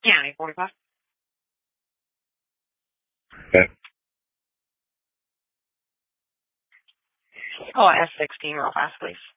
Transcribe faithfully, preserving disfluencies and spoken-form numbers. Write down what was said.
County forty-five. Okay. Oh, S sixteen real fast, please.